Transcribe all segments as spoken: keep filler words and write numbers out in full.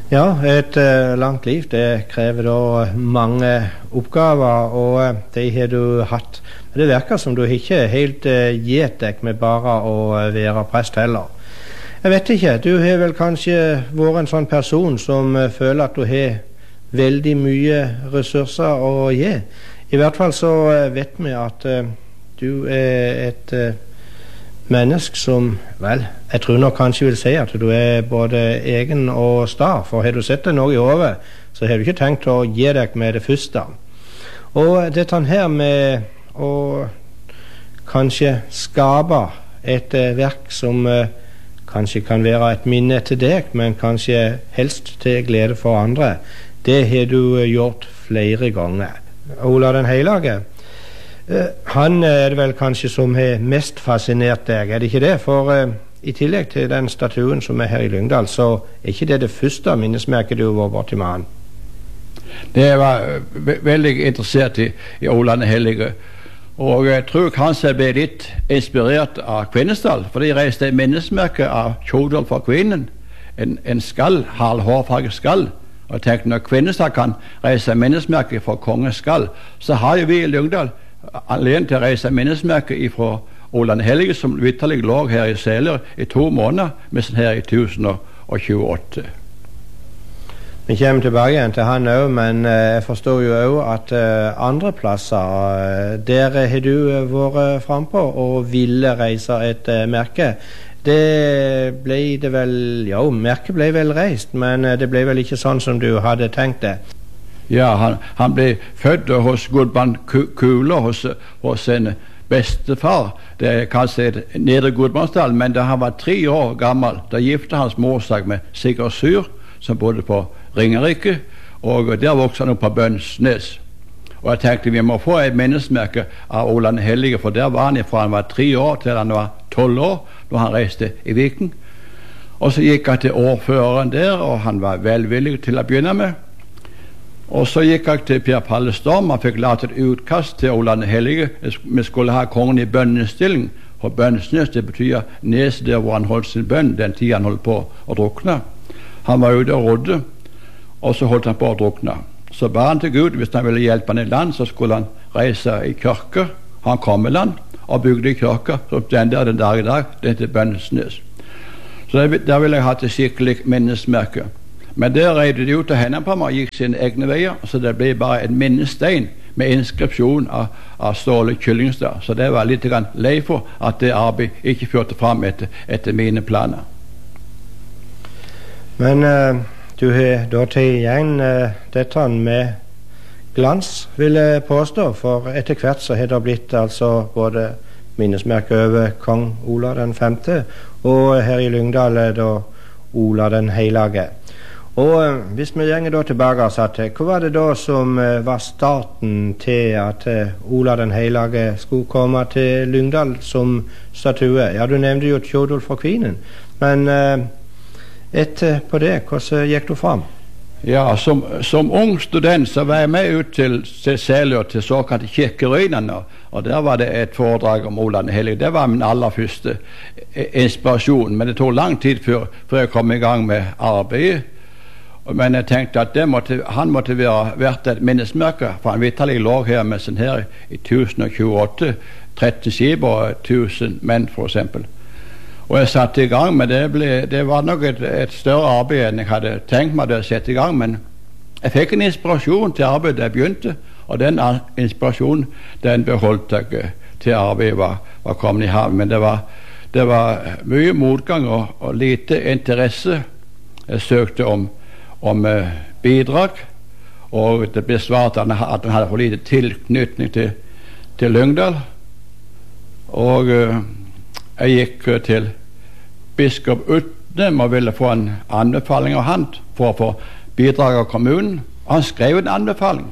Ja, et uh, langt liv, det krever da mange oppgaver, og uh, det har du hatt. Det virker som du ikke helt uh, gitt deg med bare å uh, være prest heller. Jeg vet ikke, du har vel kanskje vært en sånn person som uh, føler at du har veldig mye ressurser å gi. I hvert fall så uh, vet vi at uh, du er et uh, menneske som, vel, jeg tror nok kanskje vil si at du er både egen og sta, for har du sett deg noe i hodet, så har du ikke tenkt å gi deg med det første. Og dette her med å kanskje skape et uh, verk som uh, kanskje kan være et minne til deg, men kanskje helst til glede for andre, det har du uh, gjort flere ganger. Olav den Hellige, Uh, han er det vel kanskje som har mest fascinert deg, er det ikke det? For uh, i tillegg til den statuen som er her i Lyngdal, så er ikke det det første minnesmerket du var borti med han? Det var ve veldig interessert i, i Olav den Hellige, og jeg tror kanskje jeg ble litt inspirert av Kvinesdal, for de reiste et minnesmerke av Tjodolf for kvinnen, en, en skall, halv hårfarget skall. Og jeg tenkte, når Kvinesdal kan reise minnesmerke for kongens skall, så har jo vi i Lyngdal alene til å reise minnesmerke fra Olav den Hellige, som vitterlig lå her i Seler i to måneder, med sånn her i tusen og tjueåtte. Vi kommer tilbake igjen til han også, men uh, jeg forstår jo også at uh, andre plasser, uh, der har du uh, vært frempå og ville reise et uh, merke. Det ble det vel, jo, merket ble vel reist, men uh, det ble vel ikke sånn som du hadde tenkt det. Ja, han, han ble født hos Gudbrand Kule, hos, hos en bestefar. Det er kanskje Nedre Gudbrandsdal, men da han var tre år gammel, da gifte hans mor seg med Sigurd Syr, som bodde på Ringerike, og der vokste han opp på Bønsnes. Og jeg tenkte vi må få et minnesmerke av Olav den Hellige, for der var han fra han var tre år til han var tolv år, da han reiste i Viken. Og så gikk han til ordføreren der, og han var velvillig til å begynne med. Og så gikk jeg til Per Palle Storm. Han fikk laget et utkast til Olav den Hellige. Vi skulle ha kongen i bønnestilling. For bønnesnes, det betyr nes der hvor han holdt sin bønn den tid han holdt på å drukne. Han var ute og rodde, og så holdt han på å drukne. Så ba han til Gud, hvis han ville hjelpe han i land, så skulle han reise i kirke. Han kom i land og bygde i kirke, så den der den dag i dag, det heter Bønnesnes. Så der, der ville jeg ha et skikkelig minnesmerke. Men der reide de ut av hendene på meg og gikk sine egne veier, så det ble bare en minnestein med inskripsjon av, av Ståle Kyllingstad. Så det var litt grann lei for at det arbeidet ikke førte fram etter, etter mine planer. Men uh, du har da tatt igjen uh, dette med glans, vil jeg påstå, for etter hvert så har det blitt altså både minnesmerke over kong Olav den femte, og her i Lyngdal er det Olav den Hellige. Og uh, hvis vi gjenger da tilbake og sa til, hva var det da som uh, var starten til at uh, Olav den Hellige skulle komme til Lyngdal som statue? Ja, du nevnte jo Tjodolf for kvinnen, men uh, etter på det, hvordan gikk du fram? Ja, som, som ung student så var jeg med ut til, til Selør, til såkalte kirkeruinene, og der var det et foredrag om Olav den Hellige. Det var min aller første inspirasjon, men det tog lang tid før, før jeg kom i gang med arbeidet. Men jeg tenkte at det måtte, han måtte være vært et minnesmerke, for han vitterlig lå her med sin her i tusen og tjueåtte, tretten skip og tusen menn for eksempel. Og jeg satte i gang, men det, ble, det var nok et, et større arbeid enn jeg hadde tenkt meg å sette i gang, men jeg fikk en inspirasjon til arbeidet da jeg begynte, og den inspirasjonen den beholdt jeg til arbeidet var, var kommet i havn. Men det var, det var mye motgang og, og lite interesse. Jeg søkte om om uh, bidrag, og det ble svart at han hadde for lite tilknytning til, til Lyngdal. Og uh, jeg gikk uh, til biskop Utnem og ville få en anbefaling av han for å få bidrag av kommunen. Han skrev en anbefaling.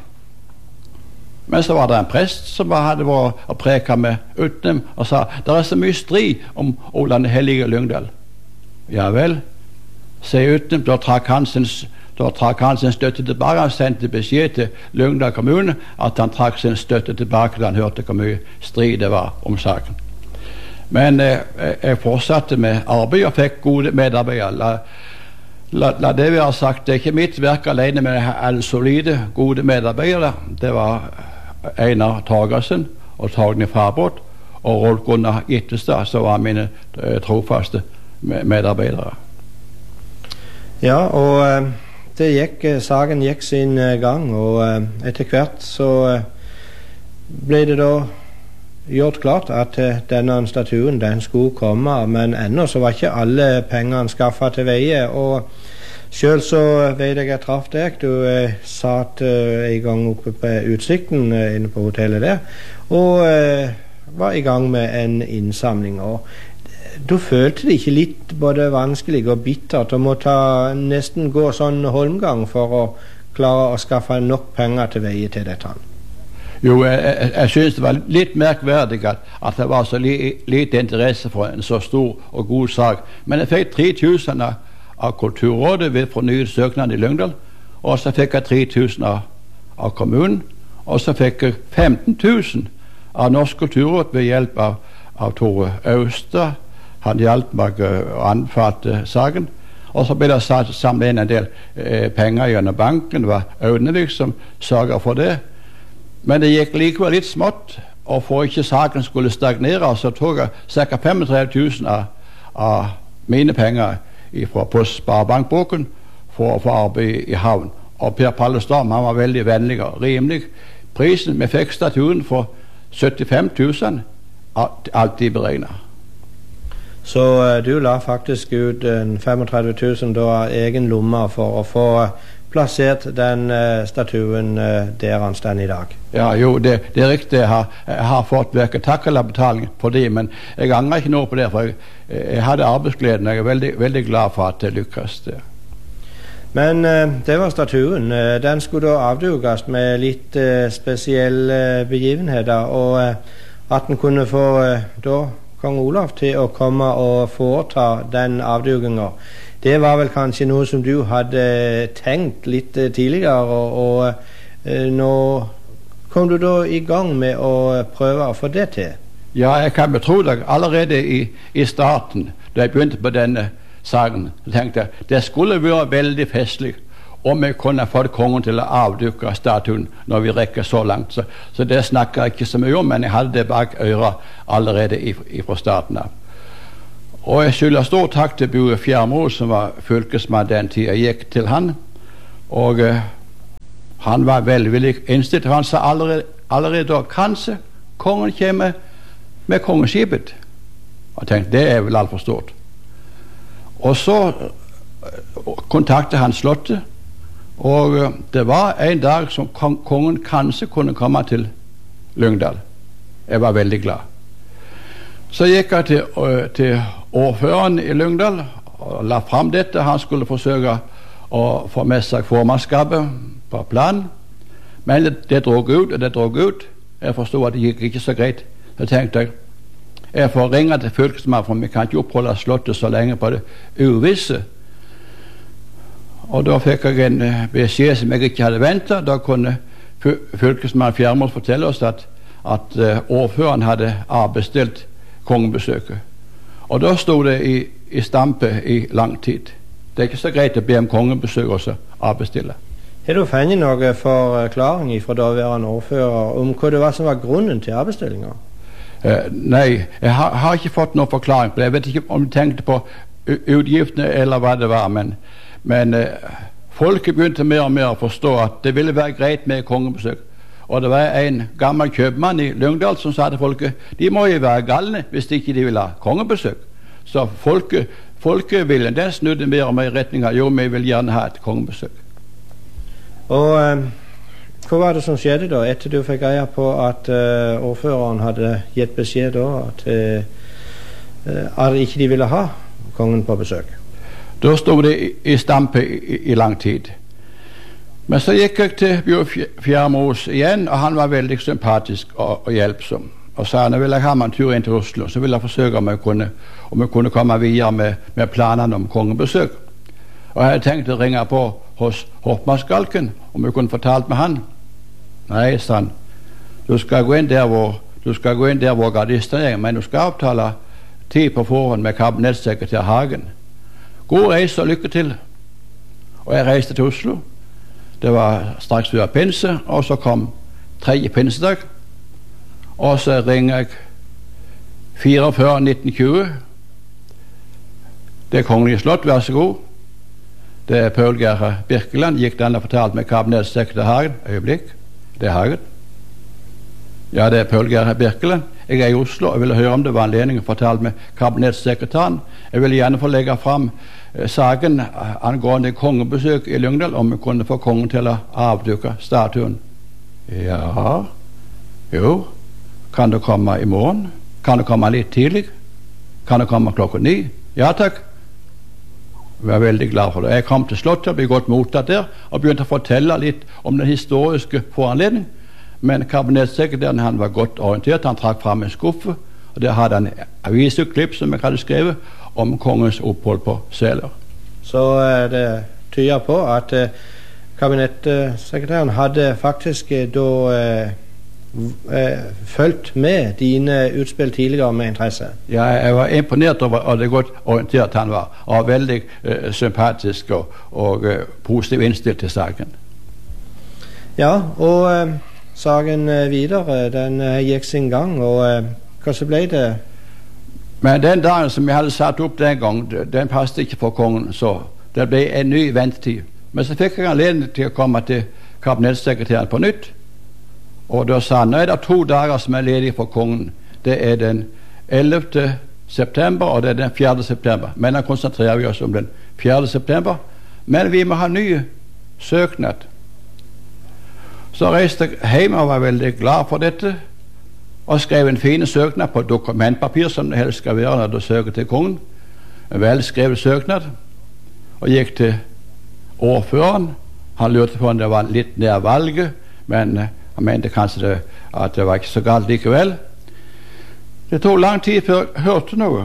Men så var det en prest som hadde vært og preket med Utnem og sa det er så mye strid om Olav den Hellige Lyngdal. Ja vel, sier Utnem, da trakk han sin Da trakk han sin støtte tilbake. Han sendte beskjed til Lyngdal kommune at han trakk sin støtte tilbake da han hørte hvor mye strid det var om saken. Men eh, jeg fortsatte med arbeid og fikk gode medarbeidere. La, la det være sagt, det er ikke mitt verk alene med alle solide, gode medarbeidere. Det var Einar Torgersen og Torgny Farbråt og Rolf Gunnar Gittestad som var mine uh, trofaste medarbeidere. Ja, og uh, det gikk, saken gikk sin uh, gang, og uh, etter hvert så uh, ble det da gjort klart at uh, denne statuen den skulle komme, men ennå så var ikke alle pengene skaffet til veie, og selv så vet jeg jeg traff deg. Du uh, satt uh, i gang oppe på Utsikten uh, inne på hotellet der, og uh, var i gang med en innsamling, og du følte det ikke litt både vanskelig og bittert å måtte nesten gå sånn holmgang for å klare å skaffe nok penger til veie til dette? Jo, jeg, jeg, jeg synes det var litt merkverdig at, at det var så li, lite interesse for en så stor og god sak. Men jeg fikk tre tusen av, av Kulturrådet ved fornyet søknad i Lyngdal, og så fikk jeg tre tusen av, av kommunen, og så fikk jeg femten tusen av Norsk Kulturråd ved hjelp av, av Tore Auster. Han hjalp meg å anfatte saken. Og så ble det samlet inn en del eh, penger gjennom banken. Det var Audnevik som sørget for det. Men det gikk likevel litt smått, og for ikke saken skulle stagnere, så tok jeg ca. femogtredve tusen av, av mine penger fra på Sparebankboken for å få arbeid i havn. Og Per Palle Storm, han var veldig vennlig og rimelig. Prisen vi fikk statuen for syttifem tusen, alltid beregnet. Så uh, du la faktisk ut uh, femogtredve tusen da av egen lomme for å få uh, plassert den uh, statuen uh, der han står i dag? Ja, jo, det, det er riktig. Jeg har, jeg har fått verken takk eller betaling på det, men jeg angrer ikke noe på det, for jeg, jeg hadde arbeidsgleden. Jeg er veldig, veldig glad for at det lykkes. Det. Men uh, det var statuen. Uh, den skulle da avdukes med litt uh, spesielle uh, begivenheter, og uh, at den kunne få uh, da Kong Olav til å komme og foreta den avdukinga. Det var vel kanskje noe som du hadde tenkt litt uh, tidligere, og, og uh, nå kom du da i gang med å prøve å få det til? Ja, jeg kan betro deg. Allerede i, i starten, da jeg begynte på denne saken, så tenkte jeg det skulle være veldig festlig om vi kunne fått kongen til å avduke statuen når vi rekker så langt. Så, så det snakker jeg ikke så mye om, men jeg hadde det bak øret allerede fra starten av. Og jeg skylder stor takk til Bue Fjermo, som var fylkesmann den tiden. Jeg gikk til han, og uh, han var veldig, veldig innstilt. Han sa allerede, allerede da, kanskje kongen kommer med kongeskipet. Og jeg tenkte, det er vel alt for stort. Og så uh, kontaktet han slottet, og uh, det var en dag som kong, kongen kanskje kunne komme til Lyngdal. Jeg var veldig glad. Så gikk jeg til, uh, til ordføreren i Lyngdal og la fram dette. Han skulle forsøke å få med seg formannskapet på planen, men det, det drog ut og det drog ut. Jeg forstod at det gikk ikke så greit. Så tenkte jeg jeg får ringe til fylkesmannen, for vi kan ikke oppholde slottet så lenge på det uvisse. Og da fikk jeg en beskjed som jeg ikke hadde ventet. Da kunne fylkesmann Fjermo fortelle oss at, at uh, ordføreren hadde avbestilt kongebesøket. Og da stod det i, i stampe i lang tid. Det er ikke så greit å be om kongebesøk og så avbestille. Har du funnet noe forklaring fra daværende ordfører om hva det var som var grunnen til avbestillinga? Uh, nei, jeg har, har ikke fått noen forklaring på det. Jeg vet ikke om de tenkte på utgiftene eller hva det var, men Men eh, folket begynte mer og mer å forstå at det ville være greit med kongebesøk. Og det var en gammel kjøpmann i Lyngdal som sa til folket de må jo være galne hvis de ikke de vil ha kongebesøk. Så folket, folkeviljen den snudde mer og mer i retning av jo, vi vil gjerne ha et kongebesøk. Og eh, hva var det som skjedde da etter du fikk greie på at eh, ordføreren hadde gitt beskjed da at, eh, at ikke de ville ha kongen på besøk? Da stod det i, i stampe i, i lang tid. Men så gikk jeg til Bjørn Fjermos igjen, og han var veldig sympatisk og, og hjelpsom. Og sa nå vil jeg ha meg en tur inn til Oslo, så vil jeg forsøke om jeg kunne, om jeg kunne komme videre med, med planene om kongebesøk. Og jeg hadde tenkt å ringe på hos hoffmannskalken, om jeg kunne fortalt med han. Nei, sa han, du skal gå inn der hvor, du skal gå inn der hvor gardistene er, men du skal avtale tid på forhånd med kabinettsekretær Hagen. God reise og lykke til. Og jeg reiste til Oslo. Det var straks før pinse, og så kom tredje pinsedag. Og så ringer jeg fireogfyrre nitten tjue. Det er Kongelige slott, vær så god. Det er Paul Gerhard Birkeland. Gikk den og fortalte meg kabinettssekretær Hagen. Øyeblikk, det er Hagen. Ja, det er Paul Gerhard Birkeland. Jeg er i Oslo og ville høre om det var anledning å fortelle med kabinettssekretæren. Jeg ville gjerne få legge fram eh, saken angående kongebesøk i Lyngdal, om vi kunne få kongen til å avduke statuen. Ja, jo, kan du komme i morgen? Kan du komme litt tidlig? Kan du komme klokka ni? Ja takk. Jeg var veldig glad for det. Jeg kom til slottet, ble godt mottatt der, og begynte å fortelle litt om den historiske foranledning. Men kabinettssekretæren, han var godt orientert. Han trakk fram en skuffe, og der hadde han avisutklipp som jeg hadde skrevet om kongens opphold på Sæler. Så uh, det tyder på at uh, kabinettssekretæren hadde faktisk uh, da uh, uh, fulgt med dine utspill tidligere med interesse. Ja, jeg var imponert over at det godt orientert han var, og veldig uh, sympatisk og, og uh, positiv innstilt til saken. Ja, og uh, saken videre, den uh, gikk sin gang, og uh, hva så ble det? Men den dagen som jeg hadde satt opp den gang, den passet ikke for kongen, så det ble en ny ventetid. Men så fikk jeg anledning til å komme til kabinettssekretæren på nytt, og da sa han, nå er det to dager som er ledige for kongen. Det er den ellevte september, og det er den fjerde september. Men da konsentrerer vi oss om den fjerde september. Men vi må ha ny søknad. Så reiste jeg hjem og var veldig glad for dette, og skrev en fin søknad på dokumentpapir, som det helst skal være når du søker til kongen. En velskrevet søknad, og gikk til ordføreren. Han lurte på om det var litt nær valget, men han mente kanskje det, at det var ikke så galt likevel. Det tok lang tid før jeg hørte noe.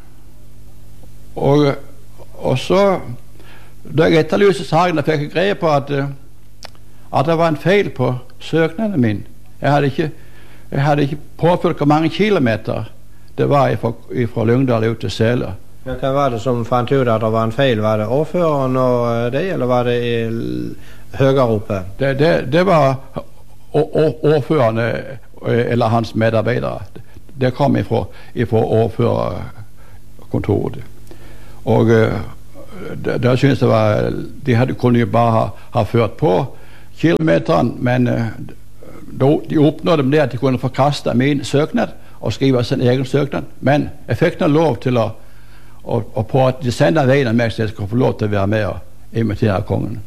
Og, og så, da jeg etterlyste saken, fikk jeg greie på at at det var en feil på søknaden min. Jeg hadde ikke, jeg hadde ikke påført hvor mange kilometer det var ifra, ifra Lyngdal ut til Sæler. Ja, hva var det som fant ut at det var en feil? Var det ordføreren og det, eller var det i høyere oppe? Det, det, det var ordføreren eller hans medarbeidere. Det kom ifra, ifra ordførerkontoret. Og da synes jeg var, de hadde kunne jo bare ha, ha ført på kilometeren, men uh, de oppnådde med det at de kunne forkaste min søknad og skrive sin egen søknad. Men jeg fikk nå lov til å, å, å på at de sender veien av meg, så jeg skal få lov til å være med og imitere kongen.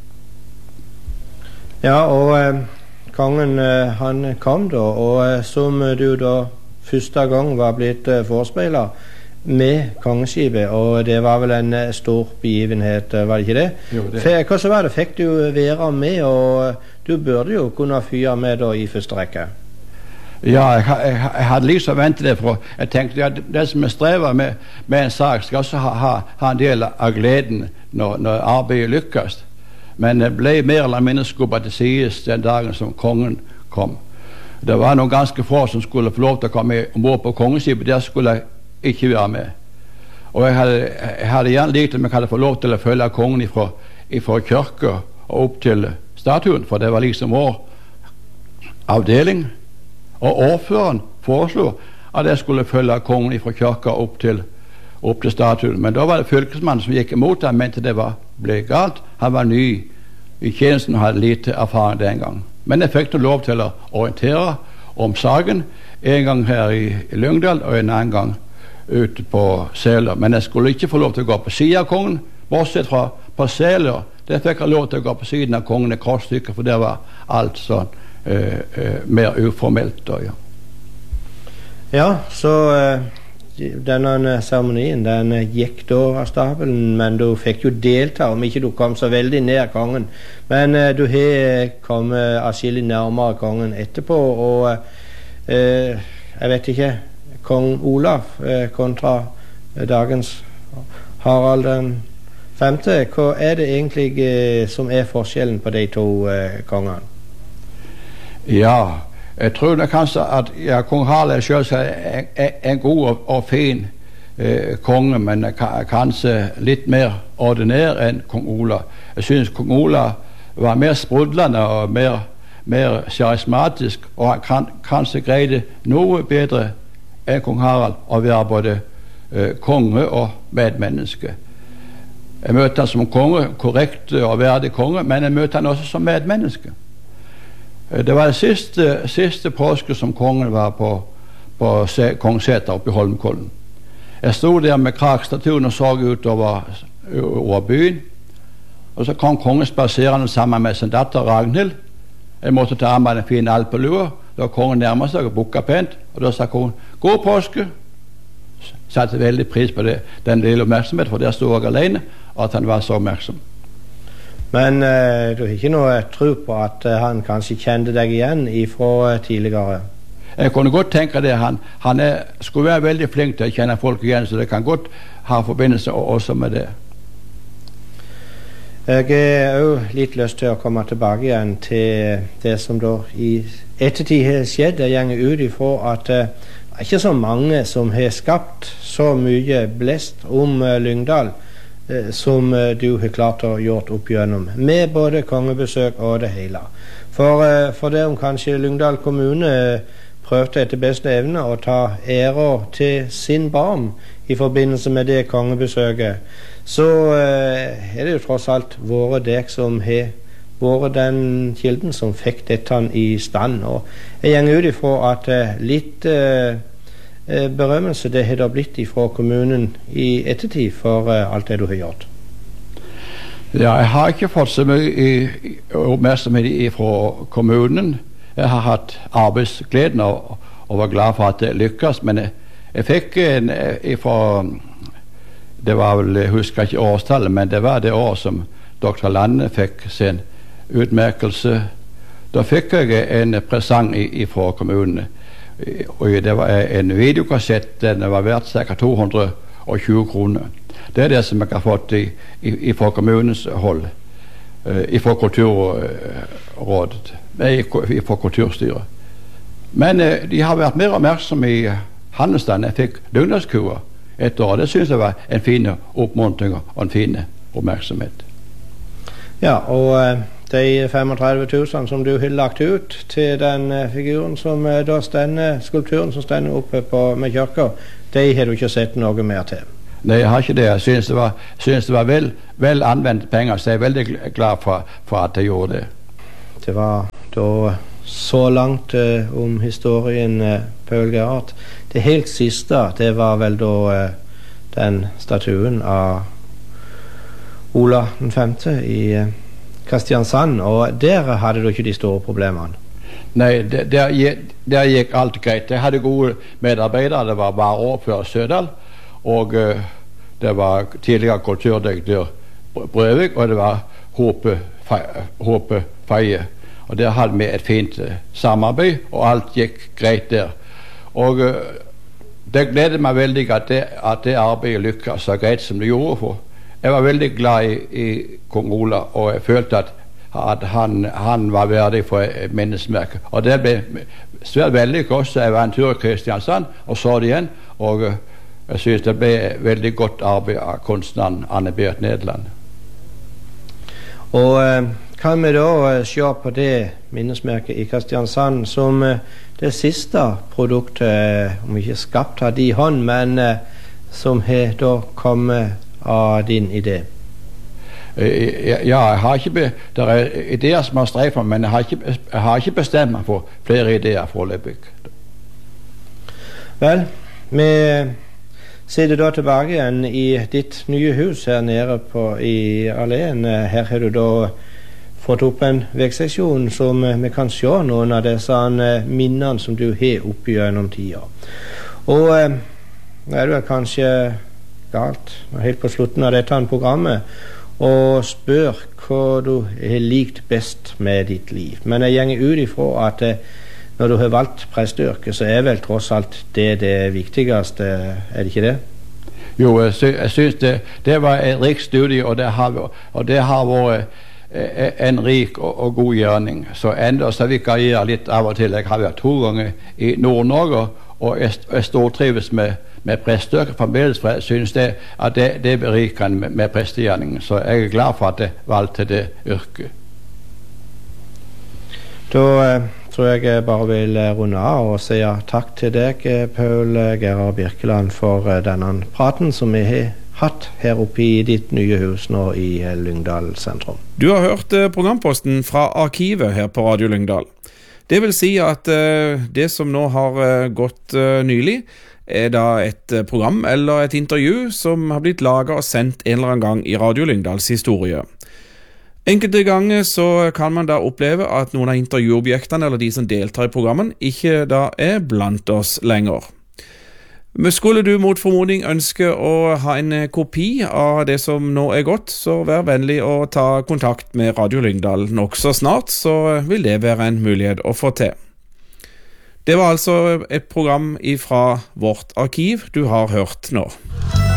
Ja, og uh, kongen uh, han kom da, og uh, som du da første gang var blitt uh, forespeilet med kongeskipet, og det var vel en uh, stor begivenhet, uh, var det ikke det? Jo, det. F hva så var det? Fikk du være med, og uh, du burde jo kunne fyre med da i første rekke? Ja, jeg, jeg, jeg hadde liksom ventet det, for jeg tenkte at det som jeg strever med, med en sak, skal også ha, ha, ha en del av gleden når, når arbeidet lykkes. Men det ble mer eller mindre skubbet til sides den dagen som kongen kom. Det var noen ganske få som skulle få lov til å komme ombord på kongeskipet. Der skulle jeg ikke være med. Og jeg hadde, jeg hadde gjerne likt om jeg hadde fått lov til å følge kongen ifra, ifra kirka og opp til statuen, for det var liksom vår avdeling. Og ordføreren foreslo at jeg skulle følge kongen ifra kirka opp til, opp til statuen. Men da var det fylkesmannen som gikk imot ham, mente det var, ble galt. Han var ny i tjenesten og hadde lite erfaring den gang. Men jeg fikk lov til å orientere om saken, en gang her i, i Lyngdal og en annen gang ute på Sæler. Men jeg skulle ikke få lov til å gå på siden av kongen, bortsett fra på Sæler. Der fikk jeg lov til å gå på siden av kongen et krossstykke, for det var alt sånn uh, uh, mer uformelt. Da, ja. ja, så uh, denne seremonien, den uh, gikk da av stabelen, men du fikk jo delta, om ikke du kom så veldig nær kongen. Men uh, du har kommet atskillig nærmere kongen etterpå, og uh, jeg vet ikke, kong Olav uh, kontra uh, dagens Harald den femte, hva er det egentlig uh, som er forskjellen på de to uh, kongene? Ja, jeg tror det kanskje at ja, kong Harald er selv en, en god og, og fin eh, konge, men kanskje litt mer ordinær enn kong Olav. Jeg synes kong Olav var mer sprudlende og mer, mer charismatisk, og han kan, kanskje greide noe bedre enn kong Harald å være både eh, konge og medmenneske. Jeg møter han som konge, korrekt og verdig konge, men jeg møter han også som medmenneske. Det var det siste, siste påske som kongen var på, på Kongsæter oppe i Holmenkollen. Jeg stod der med krakstatuen og så ut over, over byen, og så kom kongen spaserende sammen med sin datter Ragnhild. Jeg måtte ta av meg den fine alpelua. Da kongen nærmet seg og bukket pent, og da sa kongen «God påske!» Satte veldig pris på det, den lille oppmerksomhet, for der stod jeg alene, og at han var så oppmerksom. Men uh, du har ikke noe tro på at uh, han kanskje kjente deg igjen ifra uh, tidligere? Jeg kunne godt tenke det. Han, han er, skulle være veldig flink til å kjenne folk igjen, så det kan godt ha forbindelse også med det. Jeg har jo litt lyst til å komme tilbake igjen til det som da i ettertid har skjedd. Jeg gjenger ut ifra at uh, det er ikke så mange som har skapt så mye blest om uh, Lyngdal uh, som uh, du har klart å gjort opp gjennom, med både kongebesøk og det hele. For, uh, for det om kanskje Lyngdal kommune uh, prøvde etter beste evne å ta æra til sin barm i forbindelse med det kongebesøket, så uh, er det jo tross alt våre dek som har vært den kilden som fikk dette i stand. Og jeg gjenger ut ifra at uh, litt uh, berømmelse det har da blitt ifra kommunen i ettertid for uh, alt det du har gjort. Ja, jeg har ikke fått så mye i, i, oppmerksomhet fra kommunen. Jeg har hatt arbeidsgleden og, og var glad for at det lykkes, men jeg, jeg fikk en ifra, det var vel, jeg husker ikke årstallet, men det var det år som doktor Lande fikk sin utmerkelse. Da fikk jeg en presang fra kommunen, og det var en videokassett. Den var verdt ca. to hundre og tjue kroner. Det er det som jeg har fått i, i, fra kommunens hold, fra kulturrådet, fra kulturstyret. Men de har vært mer oppmerksomme i Handelsstand. Jeg fikk Lyngdalskua et år. Det synes jeg var en fin oppmuntring og en fin oppmerksomhet. Ja, og de femogtredve tusen som du har lagt ut til den figuren som da stender, skulpturen som stender oppe på, med kirka, de har du ikke sett noe mer til? Nei, jeg har ikke det. Jeg synes det var, synes det var vel, vel anvendt penger, så jeg er veldig glad for, for at jeg gjorde det. Det var da så langt uh, om historien, uh, Paul Gerhardt. Det helt siste, det var vel da uh, den statuen av Olav den femte i uh, Kristiansand, og der hadde du ikke de store problemene? Nei, der, der, der gikk alt greit. Jeg hadde gode medarbeidere. Det var bare overfører Sødal, og uh, det var tidligere kulturdirektør Brøvik, og det var Håpe, Håpe Feie. Og der hadde vi et fint uh, samarbeid, og alt gikk greit der. Og uh, det gleder meg veldig at det, at det arbeidet lykkes så greit som det gjorde. For jeg var veldig glad i, i kong Olav, og jeg følte at, at han, han var verdig for et minnesmerke. Og det ble svært veldig godt. Jeg var en tur i Kristiansand og så det igjen, og uh, jeg synes det ble veldig godt arbeid av kunstneren Anne Berit Nederland. Og uh, kan vi da uh, se på det minnesmerket i Kristiansand som uh, det siste produktet, uh, om ikke skapt av de hånd, men uh, som har da kommet av din idé? Ja, jeg har ikke be, det er ideer som har streifen, men jeg har ikke, jeg har ikke bestemt meg for flere ideer foreløpig. Vel, vi sitter da tilbake igjen i ditt nye hus her nede på, i Alleen. Her har du da fått opp en vegseksjon som vi kan se noen av disse minnene som du har oppi gjennom tida. Og nå er det kanskje galt helt på slutten av dette programmet og spør hva du har likt best med ditt liv. Men jeg gjenger ut ifra at eh, når du har valgt presteyrket, så er vel tross alt det det viktigste, er det ikke det? Jo, jeg, sy jeg synes det, det var et rikt studie, og det har, og det har vært eh, en rik og, og god gjerning. Så enda så vikarierer litt av og til. Jeg har vært to ganger i Nord-Norge og jeg, jeg stortrives med, med presteyrket fremdeles, for jeg synes det, at det, det er berikende med, med prestegjerningen. Så jeg er glad for at jeg valgte det yrket. Da eh, tror jeg jeg bare vil eh, runde av og si takk til deg, eh, Paul Gerhard Birkeland, for eh, denne praten som vi har hatt her oppe i ditt nye hus nå i eh, Lyngdal sentrum. Du har hørt eh, programposten fra arkivet her på Radio Lyngdal. Det vil si at eh, det som nå har eh, gått eh, nylig, er da et eh, program eller et intervju som har blitt laget og sendt en eller annen gang i Radio Lyngdals historie. Enkelte ganger så kan man da oppleve at noen av intervjuobjektene eller de som deltar i programmen ikke da er blant oss lenger. Men skulle du mot formodning ønske å ha en kopi av det som nå er gått, så vær vennlig å ta kontakt med Radio Lyngdal nok så snart, så vil det være en mulighet å få til. Det var altså et program fra vårt arkiv du har hørt nå.